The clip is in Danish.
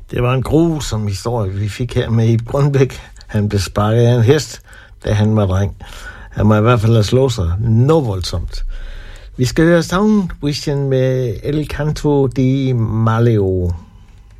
Det var en grusom historie, vi fik her med Ib Grønbæk. Han blev sparket af en hest, da han var dreng. Han må i hvert fald have slået sig noget voldsomt. Vi skal høre Sound Vision med El Canto di Maleo.